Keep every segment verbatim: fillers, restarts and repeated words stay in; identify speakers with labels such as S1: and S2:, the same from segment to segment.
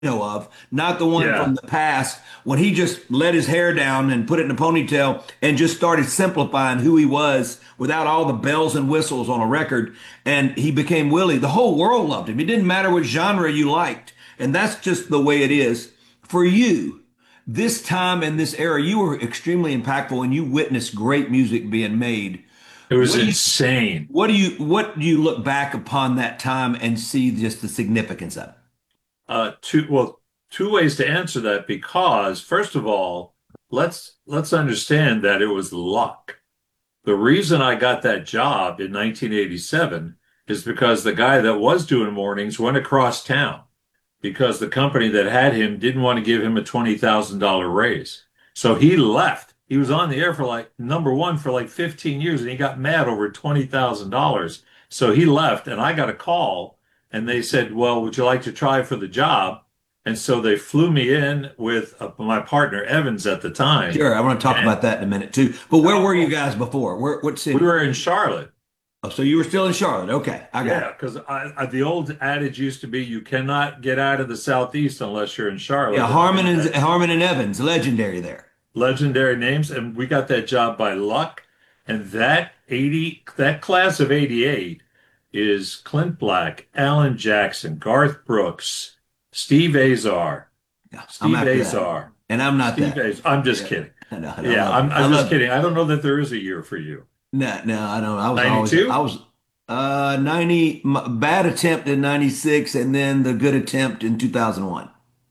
S1: know of, not the one
S2: Yeah.
S1: from the past when he just let his hair down and put it in a ponytail and just started simplifying who he was without all the bells and whistles on a record. And he became Willie. The whole world loved him. It didn't matter what genre you liked. And that's just the way it is. For you, this time and this era, you were extremely impactful and you witnessed great music being made.
S2: It was
S1: What do you
S2: insane.
S1: what do you what do you look back upon that time and see just the significance of it?
S2: Uh, two, well, two ways to answer that because first of all, let's let's understand that it was luck. The reason I got that job in nineteen eighty-seven is because the guy that was doing mornings went across town because the company that had him didn't want to give him a twenty thousand dollars raise. So he left. He was on the air for like number one for like fifteen years and he got mad over twenty thousand dollars. So he left and I got a call and they said, well, would you like to try for the job? And so they flew me in with uh, my partner Evans at the time.
S1: Sure, I want to talk
S2: And
S1: about that in a minute too. But where were you
S2: oh,
S1: guys before? Where, what
S2: we
S1: city?
S2: were in Charlotte.
S1: Oh, so you were still in Charlotte. Okay, I got it.
S2: Yeah, because I, I, the old adage used to be you cannot get out of the Southeast unless you're in
S1: Yeah,
S2: Charlotte. And I
S1: Harmon
S2: mean,
S1: and
S2: that,
S1: Harmon and Evans, legendary there.
S2: legendary names, and we got that job by luck. And that eighty, that class of eighty-eight is Clint Black, Alan Jackson, Garth Brooks, Steve Azar,
S1: Yeah, I'm
S2: Steve
S1: after that,
S2: Azar,
S1: and I'm not
S2: Steve
S1: that.
S2: Azar. I'm just
S1: Yeah,
S2: kidding.
S1: I know. I
S2: Yeah,
S1: love
S2: I'm,
S1: it. I
S2: I'm just
S1: love it.
S2: kidding. I don't know that there is a year for you.
S1: No, no, I don't. I was always. I
S2: ninety-two?
S1: was uh ninety m- bad attempt in ninety-six, and then the good attempt in two thousand one.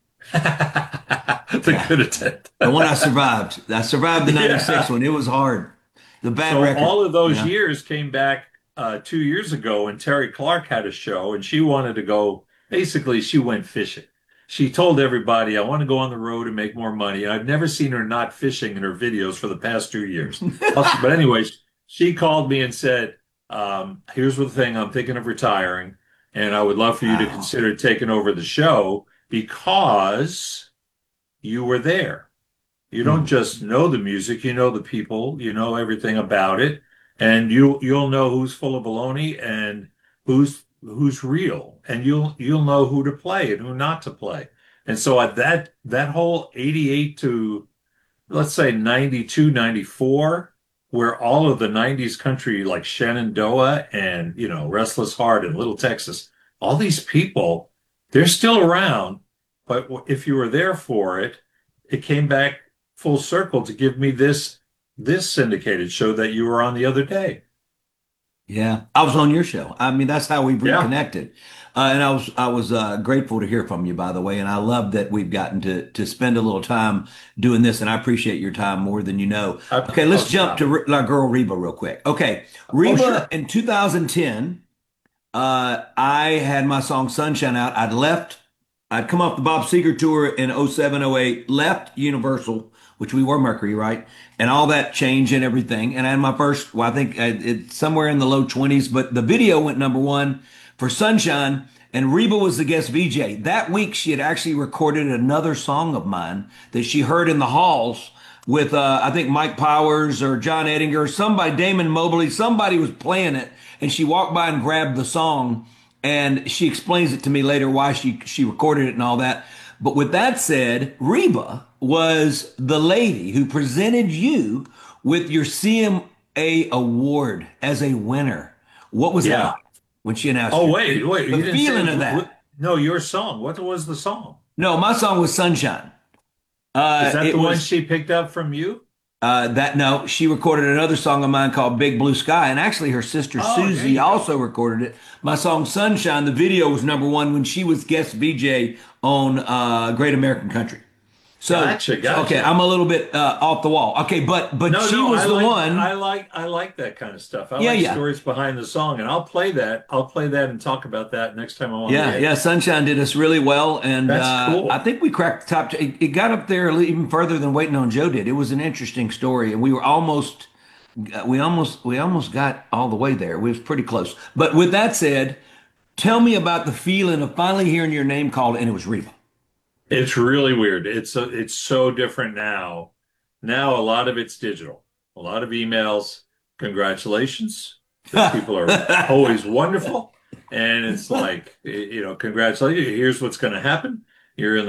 S2: The
S1: Yeah,
S2: good attempt.
S1: the one I survived. I survived the ninety-six
S2: Yeah.
S1: one. It was hard. The bad
S2: So
S1: record.
S2: all of those
S1: Yeah.
S2: years came back uh, two years ago, and Terry Clark had a show, and she wanted to go. Basically, she went fishing. She told everybody, "I want to go on the road and make more money." And I've never seen her not fishing in her videos for the past two years. Also- But anyways, she called me and said, um, "Here's the thing: I'm thinking of retiring, and I would love for you to
S1: Wow.
S2: consider taking over the show because you were there." You don't
S1: Hmm.
S2: just know the music, you know the people, you know everything about it, and you you'll know who's full of baloney and who's who's real, and you'll you'll know who to play and who not to play. And so at that that whole eighty-eight to let's say ninety-two, ninety-four, where all of the nineties country like Shenandoah and you know Restless Heart and Little Texas, all these people, they're still around, but if you were there for it, it came back full circle to give me this this syndicated show that you were on the other day.
S1: Yeah, I was on your show. I mean, that's how we've
S2: Yeah.
S1: reconnected. Uh, and I was I was uh, grateful to hear from you, by the way. And I love that we've gotten to to spend a little time doing this. And I appreciate your time more than you know.
S2: I,
S1: Okay,
S2: oh,
S1: let's jump to
S2: stop.
S1: Re- our girl Reba real quick. Okay,
S2: Oh,
S1: Reba
S2: sure.
S1: in two thousand ten. Uh, I had my song Sunshine out. I'd left, I'd come off the Bob Seger tour in oh seven, oh eight, left Universal, which we were Mercury, right? And all that change and everything. And I had my first, well, I think uh, it's somewhere in the low twenties, but the video went number one for Sunshine. And Reba was the guest V J. That week, she had actually recorded another song of mine that she heard in the halls with, uh, I think, Mike Powers or John Ettinger, somebody, Damon Mobley, somebody was playing it. And she walked by and grabbed the song. And she explains it to me later why she, she recorded it and all that. But with that said, Reba was the lady who presented you with your C M A award as a winner. What was that
S2: Yeah.
S1: like when she announced
S2: Oh,
S1: you?
S2: wait, wait.
S1: The
S2: You didn't say
S1: feeling of
S2: wh-
S1: that.
S2: wh- no, your song. What was the song?
S1: No, my song was Sunshine.
S2: Is
S1: Uh,
S2: that
S1: it
S2: the one
S1: was
S2: she picked up from you?
S1: uh, that no, she recorded another song of mine called Big Blue Sky, and actually her sister
S2: Oh, there
S1: Susie
S2: you go.
S1: also recorded it. My song Sunshine, the video was number one when she was guest V J on uh, Great American Country. So,
S2: Gotcha,
S1: so okay,
S2: gotcha.
S1: I'm a little bit uh, off the wall. Okay, but but
S2: No,
S1: she
S2: no,
S1: was
S2: I
S1: the
S2: like I
S1: one.
S2: like I like that kind of stuff. I
S1: Yeah,
S2: like
S1: yeah.
S2: stories behind the song, and I'll play that. I'll play that and talk about that next time I'm on the
S1: Yeah,
S2: air.
S1: yeah, Sunshine did us really well, and
S2: That's
S1: uh, I
S2: cool.
S1: think we cracked the top. It, it got up there even further than Waiting on Joe did. It was an interesting story, and we were almost, we almost, we almost got all the way there. We was pretty close. But with that said, tell me about the feeling of finally hearing your name called, and it was Reba.
S2: It's really weird. It's a, it's so different now. Now a lot of it's digital. A lot of emails. Congratulations. The people are always wonderful. And it's like, you know, congratulations. Here's what's going to happen. you're in